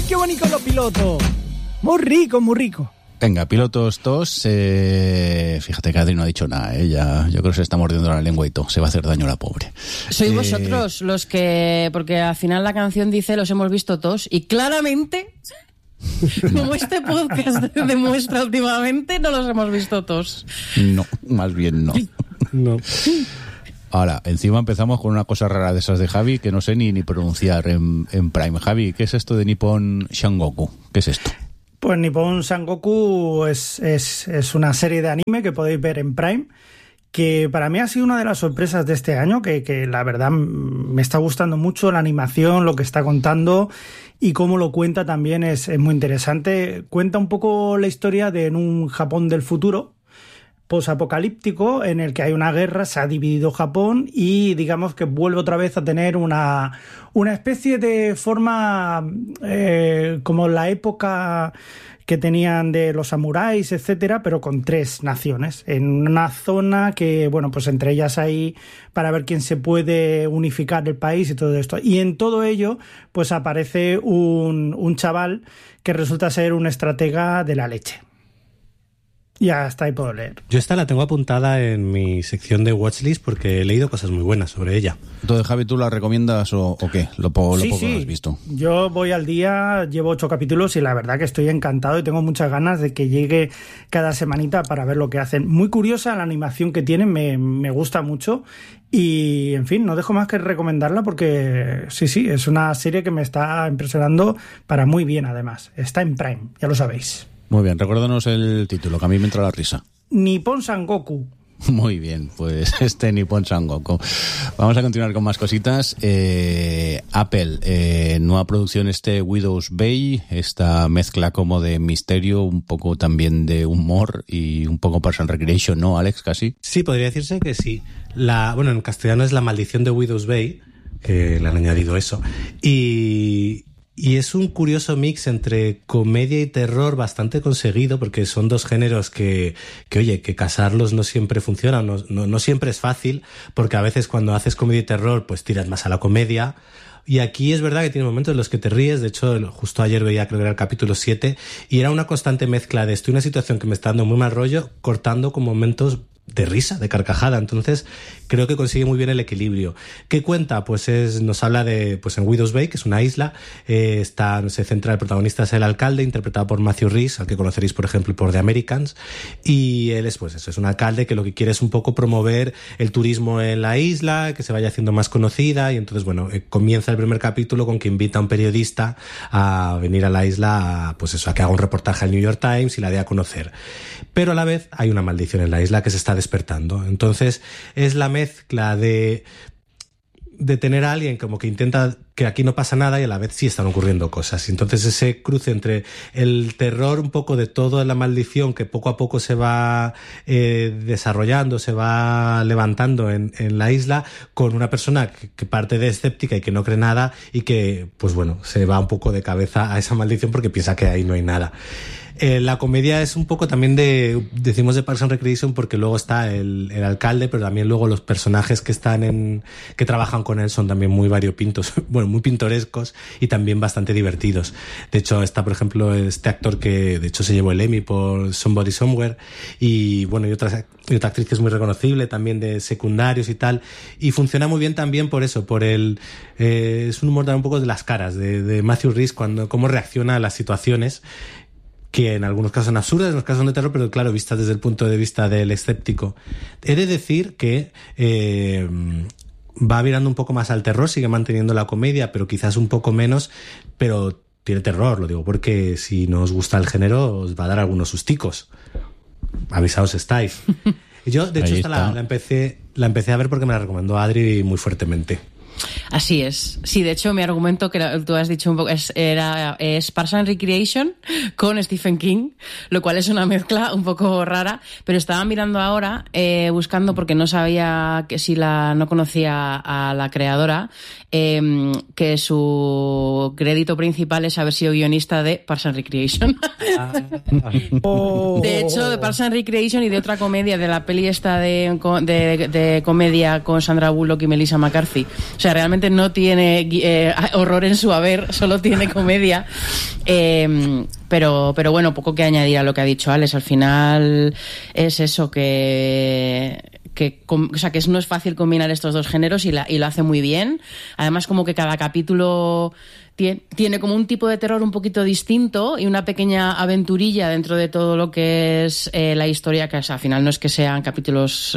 qué bonito los pilotos! Muy rico, muy rico. Venga, pilotos todos. Fíjate que Adri no ha dicho nada, ya, yo creo que se está mordiendo la lengua y todo. Se va a hacer daño a la pobre. Sois vosotros los que... Porque al final la canción dice los hemos visto todos. Y claramente, como este podcast demuestra últimamente, no los hemos visto todos. No, más bien no. No. Ahora, encima empezamos con una cosa rara de esas de Javi que no sé ni pronunciar en Prime. Javi, ¿qué es esto de Nippon Shangoku? ¿Qué es esto? Pues Nippon Sangoku es una serie de anime que podéis ver en Prime, que para mí ha sido una de las sorpresas de este año, que la verdad me está gustando mucho la animación, lo que está contando y cómo lo cuenta también es muy interesante. Cuenta un poco la historia de en un Japón del futuro, posapocalíptico, en el que hay una guerra, se ha dividido Japón y digamos que vuelve otra vez a tener una especie de forma como la época que tenían de los samuráis, etcétera, pero con 3 naciones, en una zona que, bueno, pues entre ellas hay para ver quién se puede unificar el país y todo esto. Y en todo ello, pues aparece un chaval que resulta ser un estratega de la leche. Y hasta ahí puedo leer. Yo esta la tengo apuntada en mi sección de Watchlist porque he leído cosas muy buenas sobre ella. Entonces, Javi, ¿tú la recomiendas o qué? Lo poco Sí. que has visto. Yo voy al día, llevo 8 capítulos y la verdad que estoy encantado y tengo muchas ganas de que llegue cada semanita para ver lo que hacen. Muy curiosa la animación que tienen, me gusta mucho y, en fin, no dejo más que recomendarla porque sí, es una serie que me está impresionando para muy bien además. Está en Prime, ya lo sabéis. Muy bien, recuérdanos el título, que a mí me entra la risa. Nippon Sangoku. Muy bien, pues Nippon Sangoku. Vamos a continuar con más cositas. Apple, nueva producción Widow's Bay, esta mezcla como de misterio, un poco también de humor y un poco Parks and Recreation, ¿no, Alex? Casi. Sí, podría decirse que sí. Bueno, en castellano es La maldición de Widow's Bay, que le han añadido eso. Y es un curioso mix entre comedia y terror bastante conseguido, porque son 2 géneros que casarlos no siempre funciona, no siempre es fácil, porque a veces cuando haces comedia y terror, pues tiras más a la comedia. Y aquí es verdad que tiene momentos en los que te ríes. De hecho, justo ayer veía, creo que era el capítulo 7, y era una constante mezcla de esto y una situación que me está dando muy mal rollo, cortando con momentos de risa, de carcajada. Entonces creo que consigue muy bien el equilibrio. ¿Qué cuenta? Pues nos habla de, pues en Widow's Bay, que es una isla, se centra, el protagonista es el alcalde, interpretado por Matthew Rhys, al que conoceréis por ejemplo por The Americans, y él es, pues eso, es un alcalde que lo que quiere es un poco promover el turismo en la isla, que se vaya haciendo más conocida, y entonces bueno, comienza el primer capítulo con que invita a un periodista a venir a la isla, pues eso, a que haga un reportaje al New York Times y la dé a conocer. Pero a la vez hay una maldición en la isla que se está despertando. Entonces es la mezcla de tener a alguien como que intenta que aquí no pasa nada y a la vez sí están ocurriendo cosas. Entonces ese cruce entre el terror un poco de toda la maldición que poco a poco se va desarrollando, se va levantando en la isla, con una persona que parte de escéptica y que no cree nada y que, pues bueno, se va un poco de cabeza a esa maldición porque piensa que ahí no hay nada. La comedia es un poco también decimos de Parks and Recreation porque luego está el alcalde, pero también luego los personajes que que trabajan con él son también muy variopintos, bueno, muy pintorescos y también bastante divertidos. De hecho, está, por ejemplo, este actor que de hecho se llevó el Emmy por Somebody Somewhere, y bueno, y otra actriz que es muy reconocible también de secundarios y tal, y funciona muy bien también por eso, es un humor también un poco de las caras de Matthew Rhys, cómo reacciona a las situaciones, que en algunos casos son absurdas, en otros casos son de terror, pero claro, vistas desde el punto de vista del escéptico. He de decir que va virando un poco más al terror, sigue manteniendo la comedia, pero quizás un poco menos, pero tiene terror, lo digo porque si no os gusta el género os va a dar algunos susticos. Avisaos estáis. Yo, de hecho, la empecé a ver porque me la recomendó Adri muy fuertemente. Así es. Sí, de hecho, mi argumento, que tú has dicho un poco, es Parks and Recreation con Stephen King, lo cual es una mezcla un poco rara, pero estaba mirando ahora, buscando, porque no sabía no conocía a la creadora, que su crédito principal es haber sido guionista de Parks and Recreation. De hecho, de Parks and Recreation y de otra comedia, de la peli esta de comedia con Sandra Bullock y Melissa McCarthy. O sea, sea, realmente no tiene horror en su haber, solo tiene comedia. Pero bueno, poco que añadir a lo que ha dicho Alex. Al final es eso, o sea, que no es fácil combinar estos dos géneros y lo hace muy bien. Además, como que cada capítulo tiene como un tipo de terror un poquito distinto y una pequeña aventurilla dentro de todo lo que es la historia, que, o sea, al final no es que sean capítulos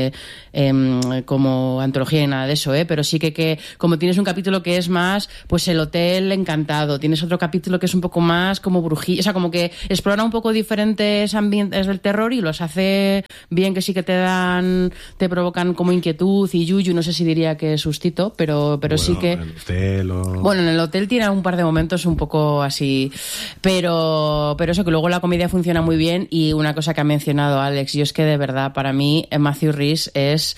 como antología y nada de eso, pero sí que como tienes un capítulo que es más pues el hotel encantado, tienes otro capítulo que es un poco más como brujilla, o sea, como que explora un poco diferentes ambientes del terror y los hace bien, que sí que te provocan como inquietud y yuyu, no sé si diría que sustito, pero bueno, sí que bueno, en el hotel tiene un par de momentos un poco así, pero eso, que luego la comedia funciona muy bien. Y una cosa que ha mencionado Alex, yo es que de verdad para mí Matthew Rhys es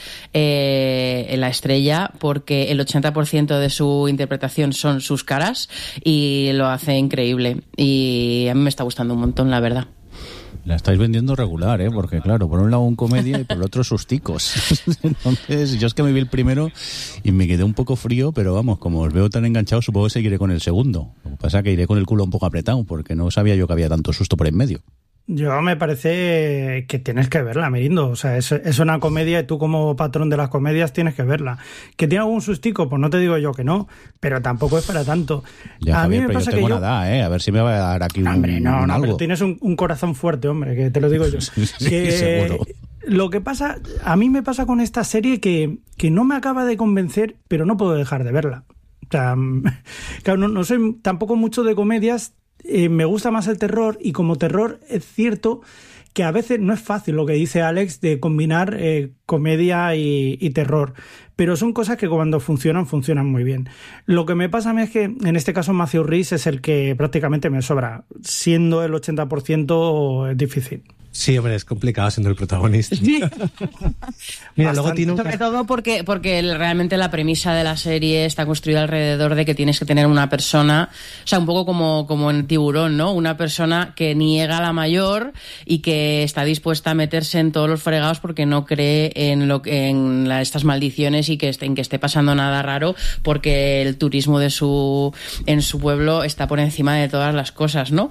la estrella, porque el 80% de su interpretación son sus caras y lo hace increíble, y a mí me está gustando un montón, la verdad. La estáis vendiendo regular, porque claro, por un lado un comedia y por el otro susticos. Entonces, yo es que me vi el primero y me quedé un poco frío, pero vamos, como os veo tan enganchados, supongo que seguiré con el segundo. Lo que pasa es que iré con el culo un poco apretado, porque no sabía yo que había tanto susto por en medio. Yo me parece que tienes que verla, Mirindo. O sea, es una comedia y tú como patrón de las comedias tienes que verla. ¿Que tiene algún sustico? Pues no te digo yo que no, pero tampoco es para tanto. Ya, a mí me pasa, yo tengo nada, a ver si me va a dar aquí hombre, no, algo. Pero tienes un corazón fuerte, hombre, que te lo digo yo. Sí, que, seguro. Lo que pasa, a mí me pasa con esta serie que no me acaba de convencer, pero no puedo dejar de verla. O sea, claro, no soy tampoco mucho de comedias. Me gusta más el terror, y como terror es cierto que a veces no es fácil lo que dice Alex de combinar comedia y terror, pero son cosas que cuando funcionan muy bien. Lo que me pasa a mí es que en este caso Matthew Rhys es el que prácticamente me sobra, siendo el 80% es difícil. Sí, hombre, es complicado siendo el protagonista. Mira, luego tiene sobre todo porque realmente la premisa de la serie está construida alrededor de que tienes que tener una persona, o sea, un poco como en Tiburón, ¿no? Una persona que niega a la mayor y que está dispuesta a meterse en todos los fregados porque no cree en estas maldiciones y en que esté pasando nada raro, porque el turismo en su pueblo está por encima de todas las cosas, ¿no?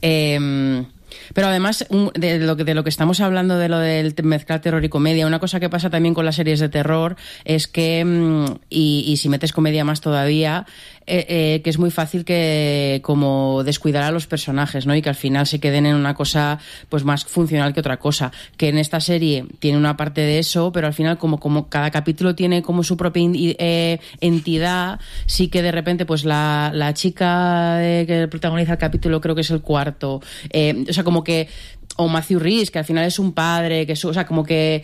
Pero además, de lo que estamos hablando, de lo del mezclar terror y comedia, una cosa que pasa también con las series de terror es que, y si metes comedia más todavía, que es muy fácil que como descuidar a los personajes, ¿no? Y que al final se queden en una cosa pues más funcional que otra cosa. Que en esta serie tiene una parte de eso, pero al final como cada capítulo tiene como su propia entidad, sí que de repente pues la chica que protagoniza el capítulo, creo que es el cuarto, o sea, como que, o Matthew Rhys, que al final es un padre, o sea, como que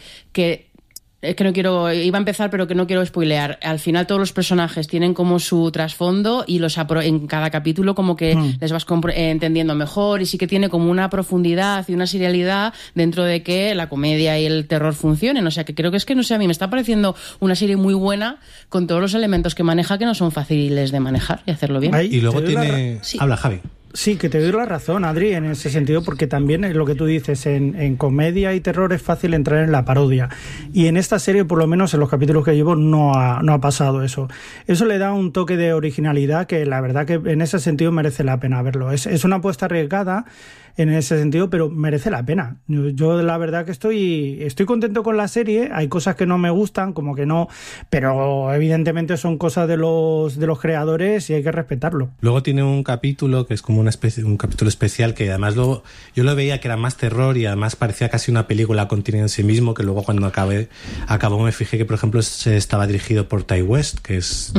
no quiero, iba a empezar, pero que no quiero spoilear. Al final todos los personajes tienen como su trasfondo y en cada capítulo como que les vas entendiendo mejor, y sí que tiene como una profundidad y una serialidad dentro de que la comedia y el terror funcionen. O sea, que creo que no sé, a mí me está pareciendo una serie muy buena con todos los elementos que maneja, que no son fáciles de manejar y hacerlo bien. Y luego tiene... Sí. Habla, Javi. Sí, que te doy la razón, Adri, en ese sentido, porque también es lo que tú dices, en comedia y terror es fácil entrar en la parodia, y en esta serie, por lo menos en los capítulos que llevo, no ha pasado eso. Eso le da un toque de originalidad que la verdad que en ese sentido merece la pena verlo. Es una apuesta arriesgada en ese sentido, pero merece la pena. Yo la verdad que estoy contento con la serie. Hay cosas que no me gustan, como que no, pero evidentemente son cosas de los creadores y hay que respetarlo. Luego tiene un capítulo que es como un capítulo especial, que además luego yo lo veía que era más terror y además parecía casi una película contenida en sí mismo, que luego cuando acabó me fijé que, por ejemplo, estaba dirigido por Ty West, que es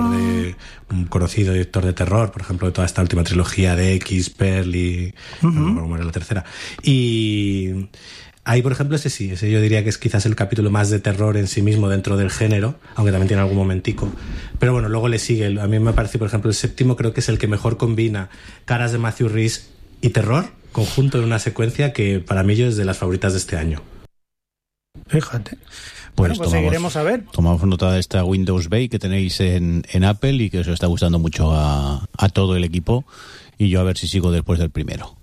un conocido director de terror, por ejemplo, de toda esta última trilogía de X, Pearl y... no me acuerdo cómo era la tercera. Y ahí, por ejemplo, ese yo diría que es quizás el capítulo más de terror en sí mismo dentro del género, aunque también tiene algún momentico. Pero bueno, luego le sigue. A mí me parece, por ejemplo, el séptimo creo que es el que mejor combina caras de Matthew Rhys y terror conjunto en una secuencia que para mí es de las favoritas de este año. Fíjate. Pues seguiremos a ver. Tomamos nota de esta Windows Bay que tenéis en Apple y que os está gustando mucho a todo el equipo, y yo a ver si sigo después del primero.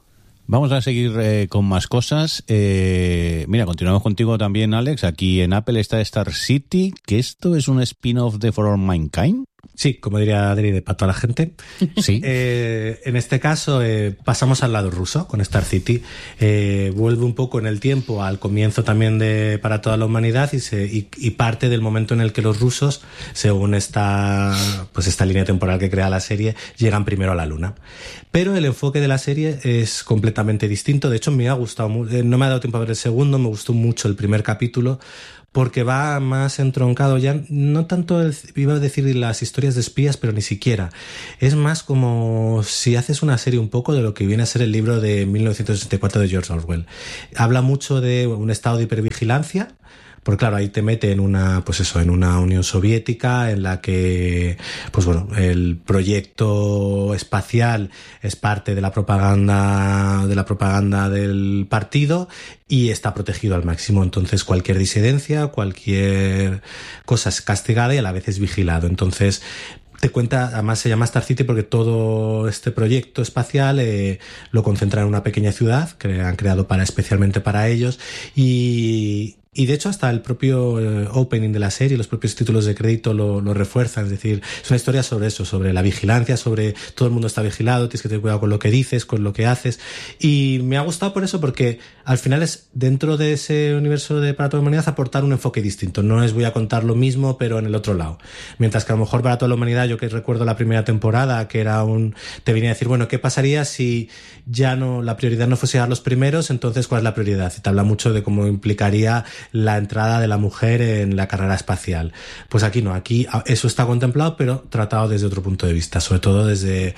Vamos a seguir con más cosas. Mira, continuamos contigo también, Alex. Aquí en Apple está Star City, que esto es un spin-off de For All Mankind. Sí, como diría Adri, de pato a la gente. Sí. En este caso pasamos al lado ruso con Star City. Vuelve un poco en el tiempo al comienzo también de Para toda la humanidad y parte del momento en el que los rusos, según esta línea temporal que crea la serie, llegan primero a la Luna. Pero el enfoque de la serie es completamente distinto. De hecho, me ha gustado mucho. No me ha dado tiempo a ver el segundo, me gustó mucho el primer capítulo, porque va más entroncado ya, no tanto, iba a decir las historias de espías, pero ni siquiera. Es más como si haces una serie un poco de lo que viene a ser el libro de 1984 de George Orwell. Habla mucho de un estado de hipervigilancia, porque claro, ahí te mete en una Unión Soviética en la que, el proyecto espacial es parte de la propaganda del partido y está protegido al máximo. Entonces cualquier disidencia, cualquier cosa es castigada y a la vez es vigilado. Entonces te cuenta, además se llama Star City porque todo este proyecto espacial lo concentra en una pequeña ciudad que han creado especialmente para ellos y de hecho hasta el propio opening de la serie, los propios títulos de crédito lo refuerzan. Es decir, es una historia sobre eso, sobre la vigilancia, sobre todo el mundo está vigilado, tienes que tener cuidado con lo que dices, con lo que haces. Y me ha gustado por eso, porque al final es, dentro de ese universo de Para toda la humanidad, aportar un enfoque distinto. No es voy a contar lo mismo, pero en el otro lado. Mientras que a lo mejor Para toda la humanidad, yo que recuerdo la primera temporada, que era te venía a decir, bueno, ¿qué pasaría si ya no, la prioridad no fuese a los primeros? Entonces, ¿cuál es la prioridad? Y te habla mucho de cómo implicaría la entrada de la mujer en la carrera espacial. Pues aquí no, aquí eso está contemplado, pero tratado desde otro punto de vista, sobre todo desde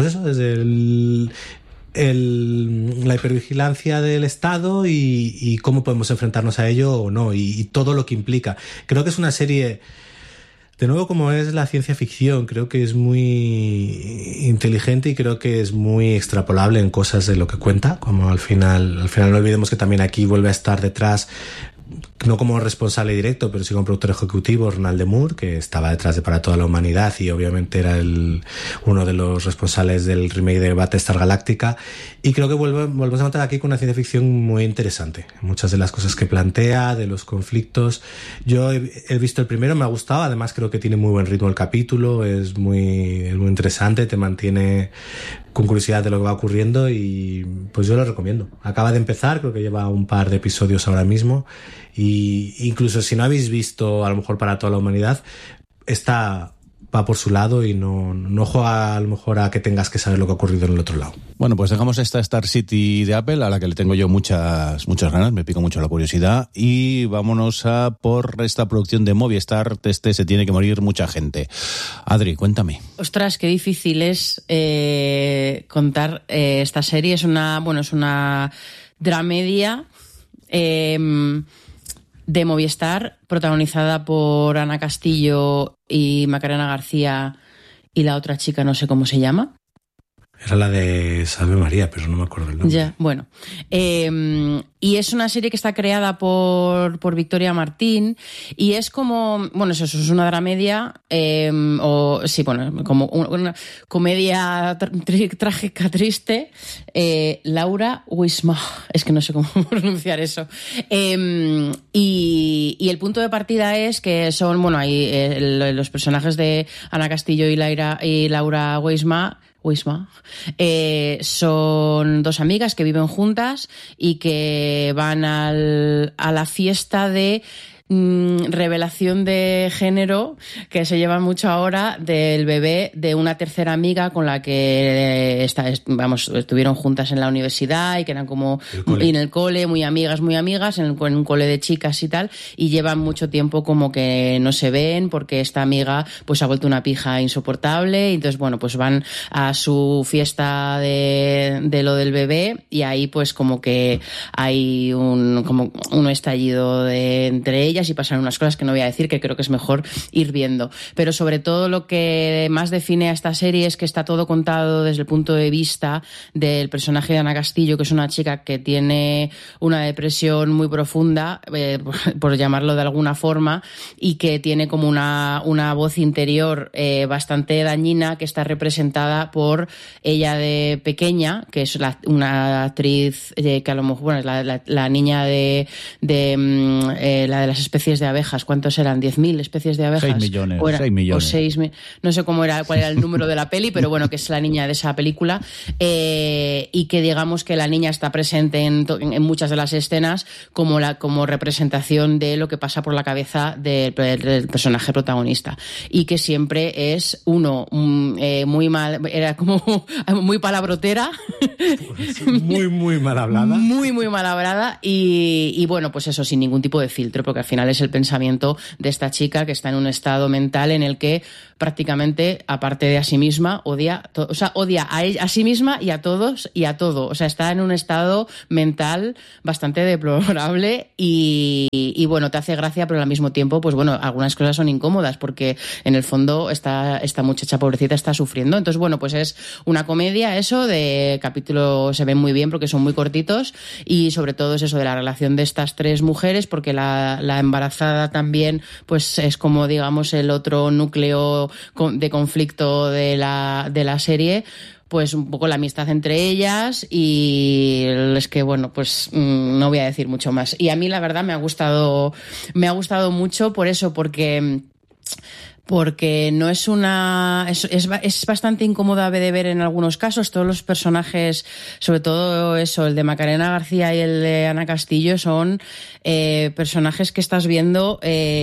la hipervigilancia del Estado y cómo podemos enfrentarnos a ello o no, y todo lo que implica. Creo que es una serie, de nuevo, como es la ciencia ficción, creo que es muy inteligente y creo que es muy extrapolable en cosas de lo que cuenta, como al final no olvidemos que también aquí vuelve a estar detrás, no como responsable directo, pero sí como productor ejecutivo, Ronald D. Moore, que estaba detrás de Para toda la humanidad y obviamente era uno de los responsables del remake de Battlestar Galactica. Y creo que volvemos a contar aquí con una ciencia ficción muy interesante. Muchas de las cosas que plantea, de los conflictos. Yo he visto el primero, me ha gustado, además creo que tiene muy buen ritmo el capítulo, es muy interesante, te mantiene con curiosidad de lo que va ocurriendo y pues yo lo recomiendo. Acaba de empezar, creo que lleva un par de episodios ahora mismo y incluso si no habéis visto a lo mejor Para toda la humanidad, va por su lado y no juega a lo mejor a que tengas que saber lo que ha ocurrido en el otro lado. Bueno, pues dejamos esta Star City de Apple, a la que le tengo yo muchas ganas, me pica mucho la curiosidad, y vámonos a por esta producción de Movistar, Se tiene que morir mucha gente. Adri, cuéntame. Ostras, qué difícil es contar esta serie. Es una dramedia de Movistar, protagonizada por Ana Castillo y Macarena García y la otra chica, no sé cómo se llama. Era la de Salve María, pero no me acuerdo el nombre. Ya, bueno. Y es una serie que está creada por Victoria Martín y es como, eso es una dramedia, como una comedia trágica triste. Laura Wisma, es que no sé cómo pronunciar eso. Y el punto de partida es que son, los personajes de Ana Castillo y Laura Wisma son dos amigas que viven juntas y que van a la fiesta de revelación de género que se lleva mucho ahora del bebé de una tercera amiga con la que estuvieron juntas en la universidad y que eran como en el cole, muy amigas, en un cole de chicas y tal, y llevan mucho tiempo como que no se ven porque esta amiga pues ha vuelto una pija insoportable y entonces pues van a su fiesta de lo del bebé y ahí pues como que hay un estallido entre ellas ellas y pasan unas cosas que no voy a decir, que creo que es mejor ir viendo. Pero sobre todo lo que más define a esta serie es que está todo contado desde el punto de vista del personaje de Ana Castillo, que es una chica que tiene una depresión muy profunda, por llamarlo de alguna forma, y que tiene como una voz interior bastante dañina, que está representada por ella de pequeña, que es una actriz que a lo mejor, bueno, es la niña de la de las especies de abejas. ¿Cuántos eran? ¿10.000 especies de abejas? 6 millones. O 6 millones. O 6, no sé cuál era el número de la peli, pero bueno, que es la niña de esa película, y que digamos que la niña está presente en muchas de las escenas como representación de lo que pasa por la cabeza del personaje protagonista, y que siempre es muy mal, era como muy palabrotera, muy mal hablada, muy mal hablada, y bueno, pues eso, sin ningún tipo de filtro, porque al final es el pensamiento de esta chica que está en un estado mental en el que prácticamente, aparte de a sí misma, odia a sí misma y a todos y a todo. O sea, está en un estado mental bastante deplorable y bueno, te hace gracia, pero al mismo tiempo, pues bueno, algunas cosas son incómodas porque en el fondo esta muchacha pobrecita está sufriendo. Entonces, bueno, pues es una comedia, eso, de capítulos se ven muy bien porque son muy cortitos, y sobre todo es eso de la relación de estas tres mujeres, porque la embarazada también, pues es como, digamos, el otro núcleo de conflicto de la serie, pues un poco la amistad entre ellas, y es que, bueno, pues no voy a decir mucho más. Y a mí la verdad me ha gustado mucho por eso, porque no es es bastante incómoda de ver en algunos casos. Todos los personajes, sobre todo eso, el de Macarena García y el de Ana Castillo, son personajes que estás viendo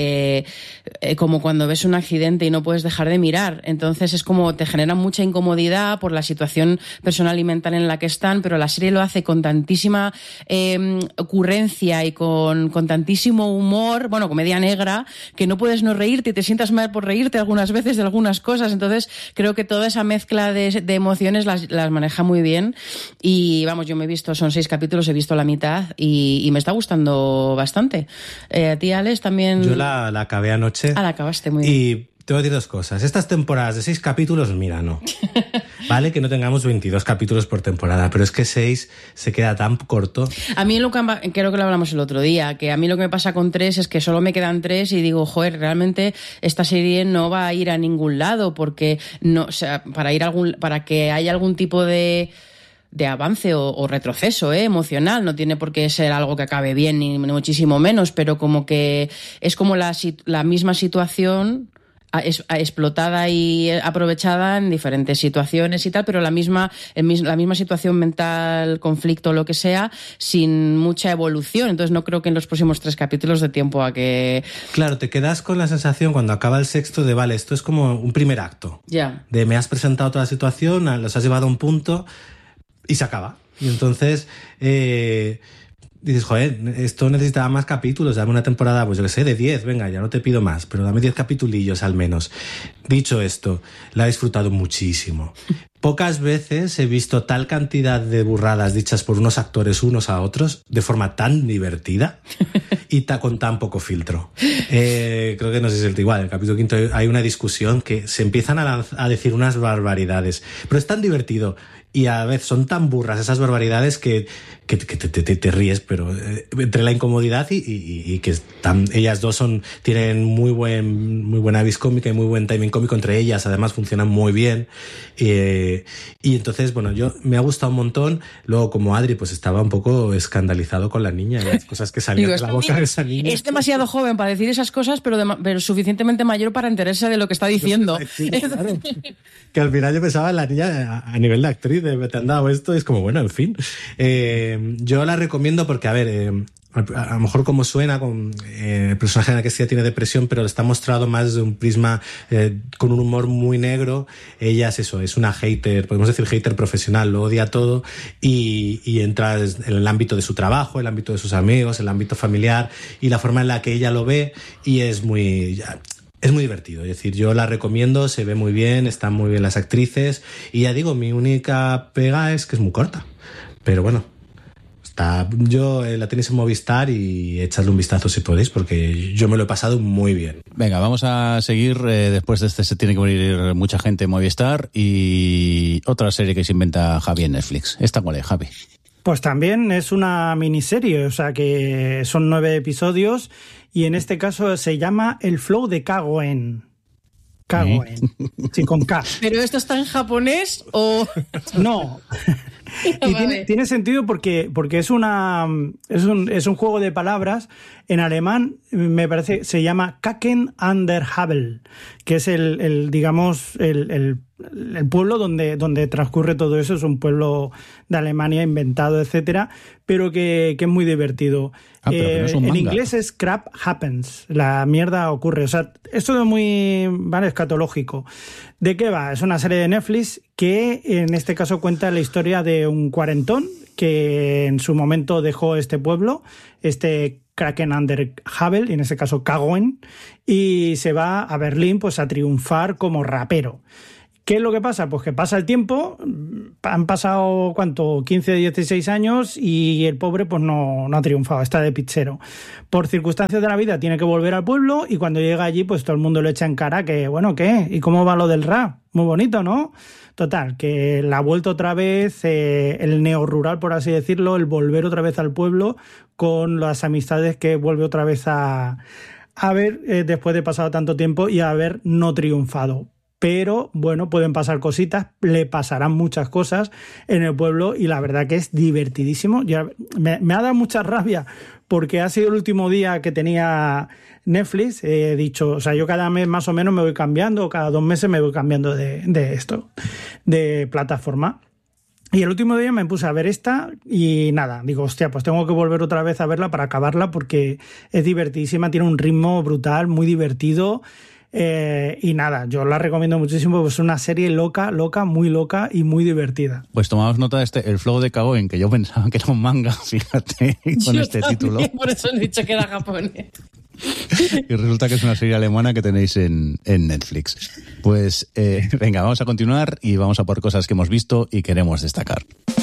como cuando ves un accidente y no puedes dejar de mirar. Entonces es como te genera mucha incomodidad por la situación personal y mental en la que están, pero la serie lo hace con tantísima ocurrencia y con tantísimo humor, bueno, comedia negra, que no puedes no reírte y te sientas mal por reírte algunas veces de algunas cosas. Entonces creo que toda esa mezcla de emociones las maneja muy bien, y vamos, yo son 6 capítulos, he visto la mitad y me está gustando bastante. ¿A ti, Alex, también? Yo la acabé anoche. La acabaste muy bien. Y te voy a decir 2 cosas. Estas temporadas de 6 capítulos, mira, no. Vale que no tengamos 22 capítulos por temporada, pero es que 6 se queda tan corto. A mí creo que lo hablamos el otro día, que a mí lo que me pasa con 3 es que solo me quedan 3 y digo, joder, realmente esta serie no va a ir a ningún lado, porque no, o sea, para que haya algún tipo de avance o retroceso emocional, no tiene por qué ser algo que acabe bien ni muchísimo menos, pero como que es como la misma situación explotada y aprovechada en diferentes situaciones y tal, pero la misma situación mental, conflicto, lo que sea, sin mucha evolución. Entonces no creo que en los próximos 3 capítulos dé tiempo a que... Claro, te quedas con la sensación cuando acaba el 6º de, vale, esto es como un primer acto. Ya. De me has presentado toda la situación, los has llevado a un punto y se acaba. Y entonces dices, joder, esto necesitaba más capítulos, dame una temporada, pues yo qué sé, de 10, venga, ya no te pido más, pero dame 10 capitulillos al menos. Dicho esto, la he disfrutado muchísimo. Pocas veces he visto tal cantidad de burradas dichas por unos actores unos a otros de forma tan divertida y con tan poco filtro. Creo que no sé si es igual. En el capítulo 5 hay una discusión que se empiezan a decir unas barbaridades, pero es tan divertido y a veces son tan burras esas barbaridades que te ríes, pero entre la incomodidad y que ellas dos tienen muy buena vis cómica y muy buen timing cómico entre ellas, además funcionan muy bien, y entonces, bueno, me ha gustado un montón. Luego, como Adri, pues estaba un poco escandalizado con la niña y las cosas que salían de la boca de esa niña. Es demasiado joven para decir esas cosas, pero suficientemente mayor para enterarse de lo que está diciendo. Sí, claro. Que al final yo pensaba en la niña a nivel de actriz, te han dado esto, y es como, bueno, en fin. Yo la recomiendo porque, a ver, a lo mejor como suena, el personaje de Ana Castillo tiene depresión, pero está mostrado más desde un prisma con un humor muy negro. Ella es una hater, podemos decir hater profesional, lo odia todo y entra en el ámbito de su trabajo, el ámbito de sus amigos, el ámbito familiar y la forma en la que ella lo ve, y es muy divertido. Es decir, yo la recomiendo, se ve muy bien, están muy bien las actrices, y ya digo, mi única pega es que es muy corta. Pero bueno, Yo la tenéis en Movistar y echadle un vistazo si podéis, porque yo me lo he pasado muy bien. Venga, vamos a seguir. Después de este se tiene que morir mucha gente en Movistar y otra serie que se inventa Javi en Netflix. ¿Esta cuál es, Javi? Pues también es una miniserie, o sea que son 9 episodios y en este caso se llama El Flow de Kagoen. Kagoen, sí, con K. ¿Pero esto está en japonés o...? No. Y Vale. tiene sentido porque es un juego de palabras. En alemán, me parece, se llama Kaken an der Havel, que es el pueblo donde transcurre todo eso. Es un pueblo de Alemania inventado, etcétera, pero que es muy divertido. Pero que no es un manga. En inglés es Crap Happens, la mierda ocurre. O sea, esto es muy escatológico. ¿De qué va? Es una serie de Netflix que en este caso cuenta la historia de un cuarentón que en su momento dejó este pueblo, este Kraken an der Havel, y en este caso Kagoen, y se va a Berlín pues a triunfar como rapero. ¿Qué es lo que pasa? Pues que pasa el tiempo, han pasado, ¿cuánto? 15, 16 años y el pobre pues no ha triunfado, está de pizzero. Por circunstancias de la vida tiene que volver al pueblo y cuando llega allí pues todo el mundo le echa en cara que, bueno, ¿qué? ¿Y cómo va lo del rap? Muy bonito, ¿no? Total, que la ha vuelto otra vez, el neorrural, por así decirlo, el volver otra vez al pueblo con las amistades que vuelve otra vez a ver después de pasado tanto tiempo y haber no triunfado. Pero, bueno, pueden pasar cositas, le pasarán muchas cosas en el pueblo y la verdad que es divertidísimo. Me ha dado mucha rabia porque ha sido el último día que tenía Netflix. He dicho, o sea, yo cada mes más o menos me voy cambiando, cada 2 meses me voy cambiando de plataforma. Y el último día me puse a ver esta y nada, digo, hostia, pues tengo que volver otra vez a verla para acabarla porque es divertidísima, tiene un ritmo brutal, muy divertido. Y nada, yo la recomiendo muchísimo, pues es una serie loca, muy loca y muy divertida. Pues tomamos nota de El Flow de Kagoen, que yo pensaba que era un manga, fíjate, con Yo este también, título. por eso he dicho que era japonés. Y resulta que es una serie alemana que tenéis en Netflix. Pues venga, vamos a continuar y vamos a por cosas que hemos visto y queremos destacar.